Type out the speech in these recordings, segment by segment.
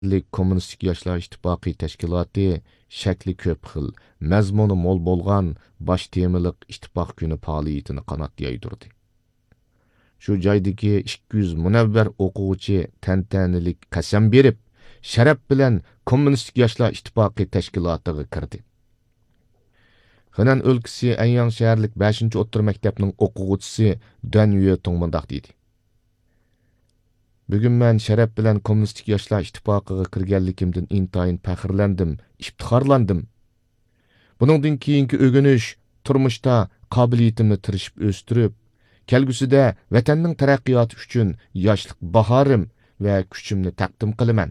Kommunistik Yoshlar İttifaqı Təşkilatı şəkli köp xil, məzmunu mol bolğan baş temiliq ittifaq günü fəaliyyətini qanat yaydırdı. Şu joydagi 200 munavvar o'quvchi tantanilik qasam berib, sharaf bilan Kommunistik Yoshlar İttifaqı Təşkilatıga kirdi. Xenan o'lkasi Anyang shaharlik 5-o'rta maktabning o'quvchisi Dan Yue mundaq dedi. Bugun men sharaf bilan Kommunistik Yoshlar İttifaqıga kirganligimdan intayin faxrlandim, iftixorlandim. Buningdan keyingi o'g'inish turmushda qobiliyatimni tirishib o'stirib, kelgusida vatanning taraqqiyoti uchun yoshlik bahorim va kuchimni taqdim qilaman.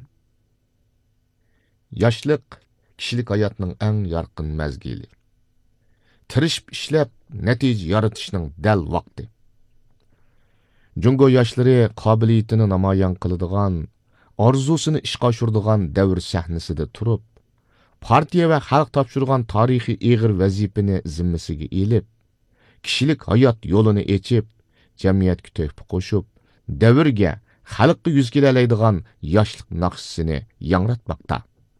Yoshlik kishilik hayotning eng yorqin mazgili. Tirishib ishlab natija yaratishning dal vaqti. Jungo yoshlari qobiliyatini namoyon qiladigan, orzusini ishga oshiradigan davr sahnasida turib, partiya va xalq topshirgan tarixiy eg'ir vazifani zimmasiga elib, kishilik hayot yo'lini echib, jamiyatga to'hfa qo'shib, davrga, xalqqa yuz kelalaydigan yoshlik naqshisini yangratmoqda.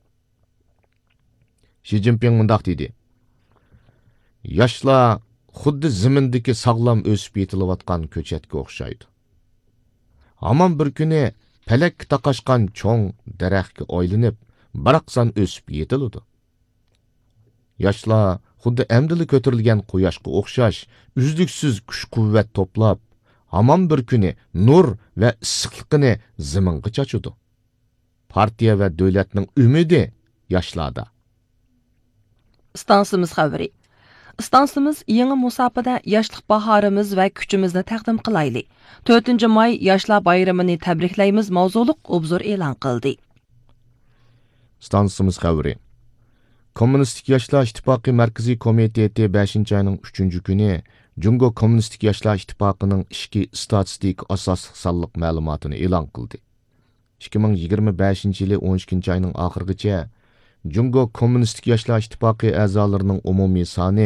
Xi Jinping mundaq dedi: Yoshlar xuddi zimindagi sog'lom o'sib yetilayotgan ko'chatga o'xshaydi. Hamon bir kuni palakka taqashgan cho'ng daraxtga aylanib, baraqsan o'sib yetiladi. Yoshlar xuddi amdili ko'tarilgan quyoshga o'xshash, uzluksiz kuch-quvvat to'plab, hamon bir kuni nur va issiqlikni ziminga chachudi. Partiya va davlatning umidi yoshlarda. Stansimiz xabari. Stansimiz yangi musofada yoshlik bahorimiz va kuchimizni taqdim qilaylik. 4-may yoshlar bayramini tabriklaymiz mavzuliq obzor e'lon qildi. Stansimiz xabari. Kommunistik Yoshlar İttifaqı Markaziy Komiteti 5-ayning 3-kuni Jungo Kommunistik Yoshlar İttifaqıning ishki statistik asosliq sonliq ma'lumotini e'lon qildi. 2025-yili 12-ayning oxirigacha Jungo Kommunistik Yoshlar İttifaqı a'zolarining umumiy soni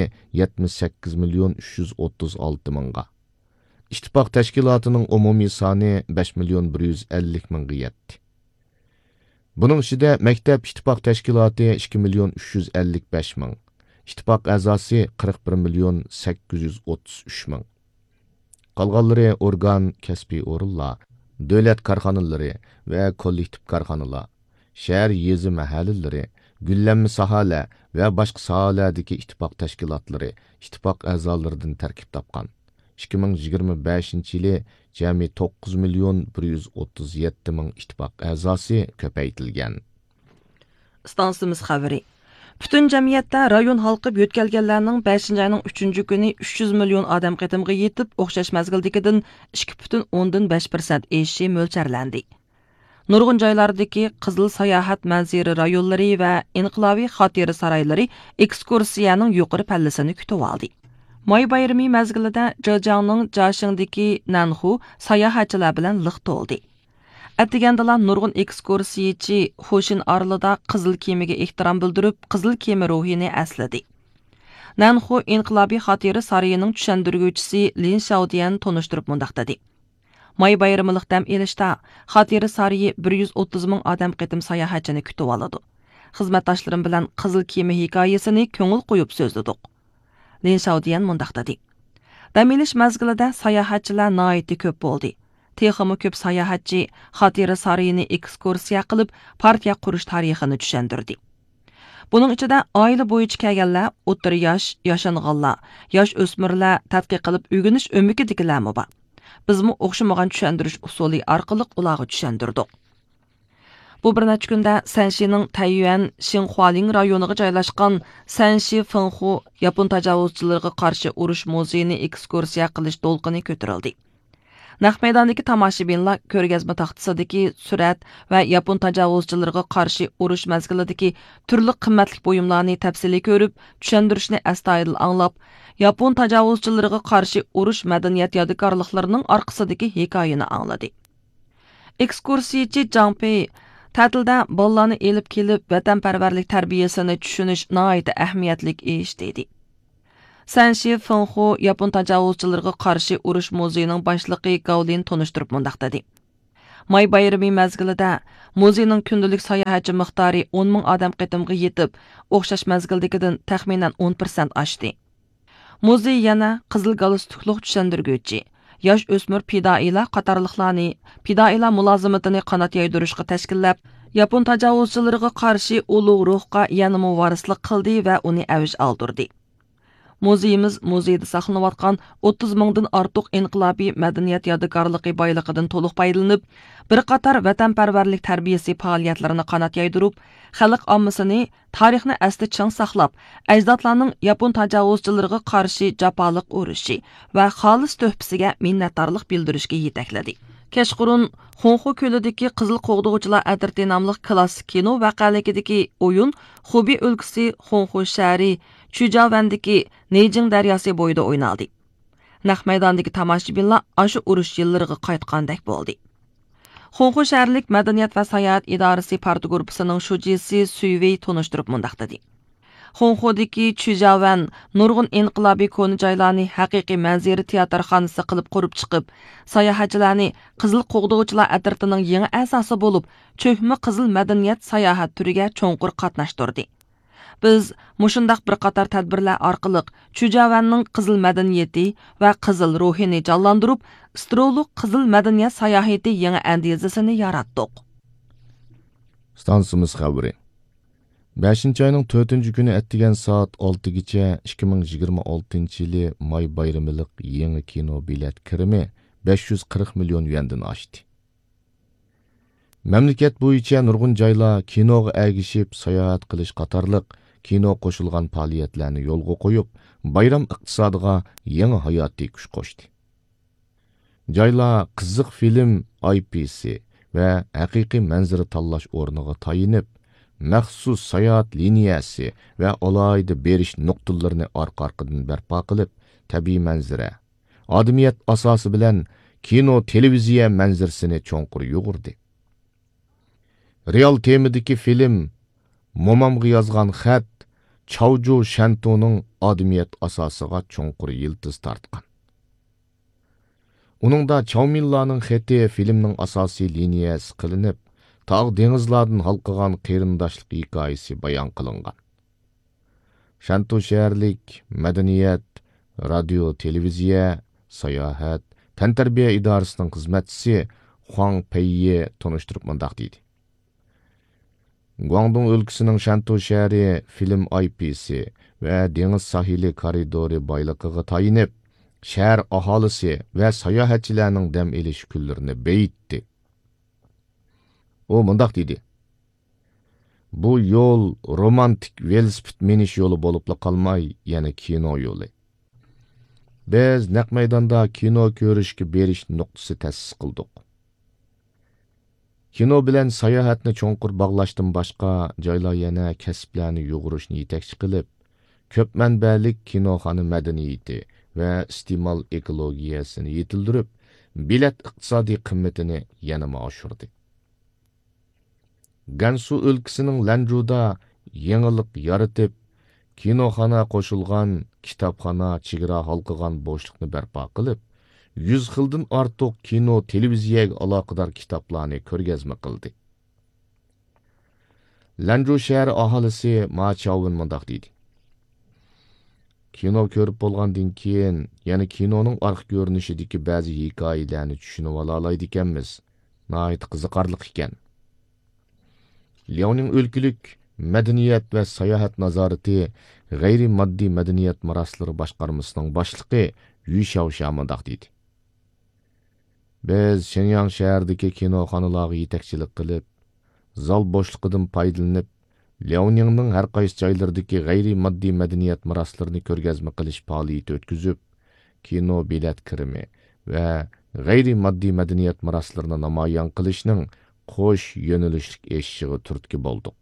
78.336 mingga. İttifaq tashkilotining umumiy soni 5.150 mingga yetdi. Bunun içinde Məktəb İttifaq Təşkilatı 2.355 ming, İttifaq əzası 41.833 ming. Qalğanları organ, kəsbi orunlar, dövlət karxanaları və kollektiv karxanalar, şəhər yezi məhəlliləri, güllənmə sahələ və başqa sahələrдəki İttifaq təşkilatları, İttifaq əzalarından tərkib tapqan. 2025-yili jami 9.137.000 ittifaq a'zosi ko'paytirilgan. Stansimiz xabari. Bütün jamiyatda rayon halqib yo'tkalganlarning 5-ayning 3-kuni 300 million odam qatimga yetib, o'xshash mazgildagidan 2.5% eshishi mo'lcharlandi. Nurg'un joylardagi qizil sayohat manziri rayonlari va inqilobiy xotira saroylari ekskursiyaning yuqori pallasini kutib oldi. May bayrami mezgilida Zhejiangning Jiaxingdagi Nanhu sayohatchilar bilan liq to'ldi. Atdigandalar nurg'un ekskursiyachi Xoshin Arlida qizil kemaga ehtirom bildirib, qizil kema ruhini asladi. Nanhu inqilobiy xotira saroyining tushundirguvchisi Lin Xiaodian tonishtirib mundaq dedi. May bayramilik dam elishda xotira saroyi 130 ming odam qatim sayohatchini kutib oladi. Xizmatdoshlarim bilan qizil kema hikoyasini ko'ngil qo'yib so'zladik. Lin Xiaodian mundaq dedi. Dam elish mazgilida sayohatchilar nihoyatda ko'p bo'ldi. Texmi ko'p sayohatchi xotira saroyini ekskursiya qilib, partiya qurish tarixini tushundirdi. Buning ichida oila bo'yicha kelganlar, o'rta yosh, yoshanganlar, yosh o'smirlar tadqiq qilib o'rganish o'mikidikilarmi bor. Bizmi o'xshamagan tushuntirish usuli orqali ularga tushuntirdik. Bu bir necha kunda Sanshining Taiyuan Xinhualing rayoniga joylashgan Sanshi Fenghu Yapon tajovuzchilariga qarshi urush muzeyini ekskursiya qilish to'lqini ko'tarildi. Naq maydondagi tomoshabinlar ko'rgazma taxtasidagi surat va Yapon tajovuzchilariga qarshi urush mazgilidagi turli qimmatli buyumlarni tafsiliy ko'rib, tushuntirishni astoydil anglab, Yapon tajovuzchilariga qarshi urush madaniyat yodikorliklarining orqasidagi hikoyani angladi. Ekskursiyachi Zhang Pei ta'tilda bolalarni elib kelib, vatanparvarlik tarbiyasini tushunish nihoyatda ahamiyatli ish dedi. Sanshi Fenghu Yapon tajovuzchilariga qarshi urush muzeyining boshlig'i Gaolin tonishtirib mundaq dedi. May bayrami mezgilida muzeyning kundalik sayohatchi miqdori 10 ming odam qitimga yetib, o'xshash mezgildagidan taxminan 10% oshdi. Muzey yana qizil galstukliq tushundirguvchi, yosh o'smir fidoilar qatorliqlarni fidoilar mulozimatini qanot yaydirishga tashkillab, Yapon tajovuzchilariga qarshi ulug' ruhga yanama varislik qildi va uni avj oldirdi. Muzeyimiz muzeyda saqlanayotgan 30 mingdan ortiq inqilobiy madaniyat yodgorligi boyligidan to'liq foydalanib, bir qator vatanparvarlik tarbiyasi faoliyatlarini qanot yaydirib, xalq ommasini tarixni asli ching saqlab, ajdodlarning Yapon tajovuzchilariga qarshi jafoliq urushi va xolis tuhfasiga minnatdorlik bildirishga yetakladi. Kechqurun Xonxu ko'lidagi Qizil qo'g'dug'uchilar adirti nomli klassik kino vaqaligidagi o'yin Xubi o'lkasi Xonxu shahri Chujavandagi Nejing daryosi bo'yida o'ynaldi. Naq maydondagi tomoshabinlar ashu urush yillariga qaytgandek bo'ldi. Xonxu shaharlik madaniyat va sayohat idorasi parti guruhining shujisi Suyvey tunishtirib mundaq dedi. Xonxudagi Chujavan nurg'un inqilobiy koni joylarni haqiqiy manzara teatrxonasi qilib qurib chiqib, sayohatchilarni Qizil qo'g'dug'uchilar atritining yangi asosi bo'lib, cho'kma qizil madaniyat sayohat turiga cho'nqur qatnashtirdi. Biz mushundaq bir qator tadbirlar orqali Chujavanning qizil madaniyati va qizil ruhini jonlantirib, Stroluk qizil madaniyat sayohati yangi andizasini yaratdik. Stansimiz xabari. 5-ayning 4-kuni attigan soat 6gacha 2026-yili may bayramilik yangi kino bilet kirimi 540 million yuandan oshdi. Mamlakat bo'yicha nurg'un joylar kinoga agishib sayohat qilish qatorliq kino qo'shilgan faoliyatlarni yo'lga qo'yib, bayram iqtisodiga yangi hayotiy kuch qo'shdi. Joylar qiziq film IPC va haqiqiy manzara tanlash o'rniga tayinib, maxsus sayohat liniyasi va alohida berish nuqtalarini orqa-orqadan barpo qilib, tabiiy manzara, odamiyat asosi bilan kino televiziya manzarasini cho'nqur yug'urdi. Real temadagi film Momamga yozgan xat Chauju Shantoning odamiyat asosiga cho'nqur yildiz tortgan. Uningda Chaumillarning xati filmning asosiy liniyasi qilinib, tog' dengizlardan halqagan qarindoshlik hikoyasi bayon qilingan. Shantu shaharlik madaniyat, radio, televiziya, sayohat, tantarbiya idorasining xizmatchisi Huang Peiye tunishtirib mundaq deydi. Guangdong o'lkasining Shantu shahri film IPC va dengiz sahili koridori boyligiga tayinib, shahar aholisi va sayohatchilarning dam olish kunlarini beyitdi. O mundaq dedi. Bu yo'l romantik velosiped minish yo'li bo'libla qolmay, yana kino yo'li. Biz naq maydonda kino ko'rishga berish nuqtasi ta'sis qildik. Kino bilan sayohatni cho'nqur bog'lashdan boshqa joylar yana kasblarni yug'urishni yetakchi qilib, ko'p manbalik kinoxona madaniyati va iste'mol ekologiyasini yetildirib, bilet iqtisodiy qimmatini yanama oshirdi. Gansu o'lkasining Lanjuda yangilik yaratib, kinoxona qo'shilgan, kitobxona chegara halqagan bo'shliqni barpo qilib, 100 xildan ortiq kino televiziyaga aloqador kitoblarni ko'rgazma qildi. Lanju shahri aholisi Machavin mundaq deydi. Kino ko'rib bo'lgandan keyin, yana kinoning orqa ko'rinishidagi ba'zi hikoyalarni tushunib ola oladi ekanmiz. Nihoyat qiziqarli ekan. Liaoning o'lkalik madaniyat va sayohat nazorati g'ayri moddiy madaniyat maroslari boshqarmasining boshlig'i Yu Xiaoxiao mundaq deydi. Biz Shenyang shahridagi kinoxonalarga yetakchilik qilib, zal bo'shligidan foydalanib, Liaoningning har qaysi joylaridagi g'ayri moddiy madaniyat maroslarini ko'rgazma qilish faoliyati o'tkazib, kino bilet kirimi va g'ayri moddiy madaniyat maroslarini namoyon qilishning qo'sh yo'nalishlik eshigiga turtki bo'ldik.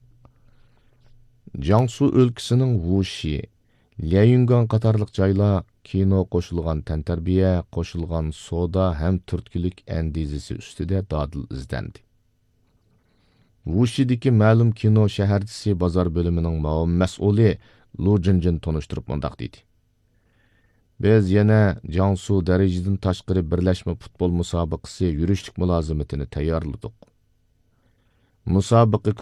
Jiangsu o'lkasining Wuxi, Liaoyungan qatorliq joylar kino qo'shilgan tantarbiya, qo'shilgan soda ham turtkilik andizasi ustida dodil izlandi. Wuxidagi ma'lum kino shaharchisi bozor bo'limining mas'uli Lu Jinjin tunishtirib mundaq deydi. Biz yana Jiangsu darajadan tashqari birlashma futbol musobaqasi yurishlik mulozimatini tayyorladik. Musobaqa